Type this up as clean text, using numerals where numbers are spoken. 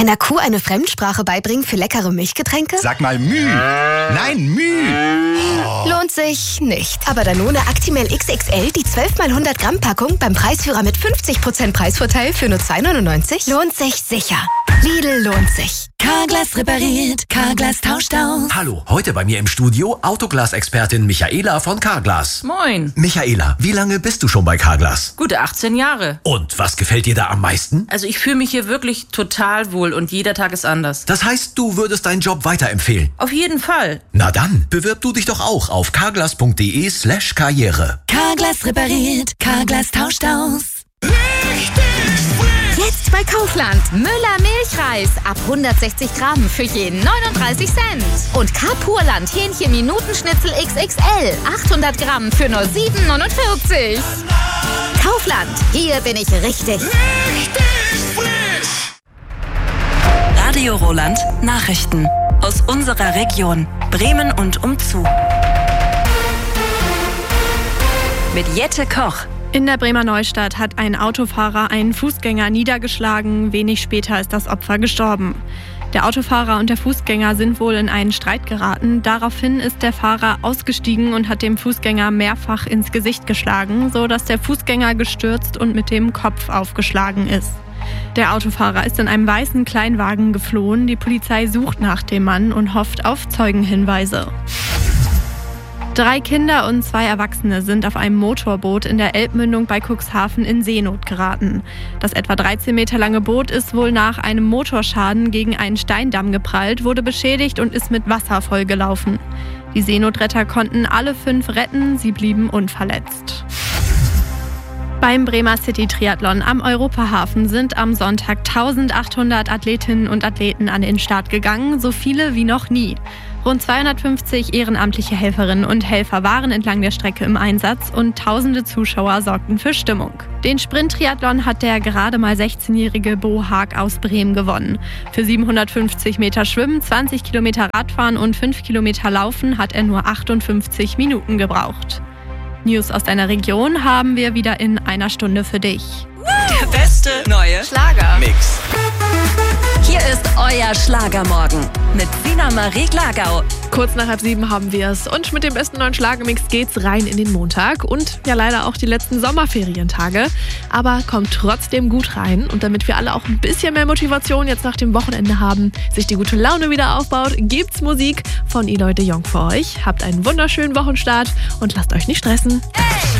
Einer Kuh eine Fremdsprache beibringen für leckere Milchgetränke? Sag mal Müh. Nein, Müh. Oh. Lohnt sich nicht. Aber Danone Actimel XXL, die 12 x 100 Gramm Packung beim Preisführer mit 50% Preisvorteil für nur 2,99 lohnt sich sicher. Lidl lohnt sich. Carglass repariert, Carglass tauscht aus. Hallo, heute bei mir im Studio Autoglas-Expertin Michaela von Carglass. Moin. Michaela, wie lange bist du schon bei Carglass? Gute 18 Jahre. Und was gefällt dir da am meisten? Also ich fühle mich hier wirklich total wohl und jeder Tag ist anders. Das heißt, du würdest deinen Job weiterempfehlen? Auf jeden Fall. Na dann, bewirb du dich doch auch auf carglass.de/karriere. Carglass repariert, Carglass tauscht aus. Jetzt bei Kaufland. Müller Milchreis ab 160 Gramm für jeden 39 Cent. Und Carpurland Hähnchen-Minutenschnitzel XXL 800 Gramm für nur 7,49. Kaufland, hier bin ich richtig. Radio Roland Nachrichten aus unserer Region Bremen und umzu. Mit Jette Koch. In der Bremer Neustadt hat ein Autofahrer einen Fußgänger niedergeschlagen. Wenig später ist das Opfer gestorben. Der Autofahrer und der Fußgänger sind wohl in einen Streit geraten. Daraufhin ist der Fahrer ausgestiegen und hat dem Fußgänger mehrfach ins Gesicht geschlagen, sodass der Fußgänger gestürzt und mit dem Kopf aufgeschlagen ist. Der Autofahrer ist in einem weißen Kleinwagen geflohen. Die Polizei sucht nach dem Mann und hofft auf Zeugenhinweise. 3 Kinder und 2 Erwachsene sind auf einem Motorboot in der Elbmündung bei Cuxhaven in Seenot geraten. Das etwa 13 Meter lange Boot ist wohl nach einem Motorschaden gegen einen Steindamm geprallt, wurde beschädigt und ist mit Wasser vollgelaufen. Die Seenotretter konnten alle 5 retten, sie blieben unverletzt. Beim Bremer City Triathlon am Europahafen sind am Sonntag 1800 Athletinnen und Athleten an den Start gegangen, so viele wie noch nie. Rund 250 ehrenamtliche Helferinnen und Helfer waren entlang der Strecke im Einsatz und tausende Zuschauer sorgten für Stimmung. Den Sprint-Triathlon hat der gerade mal 16-jährige Bo Haag aus Bremen gewonnen. Für 750 Meter Schwimmen, 20 Kilometer Radfahren und 5 Kilometer Laufen hat er nur 58 Minuten gebraucht. News aus deiner Region haben wir wieder in einer Stunde für dich. Der beste neue Mix. Hier ist euer Schlagermorgen mit Sina Marie Glagau. Kurz nach 6:30 haben wir es. Und mit dem besten neuen Schlagermix geht's rein in den Montag. Und ja leider auch die letzten Sommerferientage. Aber kommt trotzdem gut rein. Und damit wir alle auch ein bisschen mehr Motivation jetzt nach dem Wochenende haben, sich die gute Laune wieder aufbaut, gibt's Musik von Eloy de Jong für euch. Habt einen wunderschönen Wochenstart und lasst euch nicht stressen.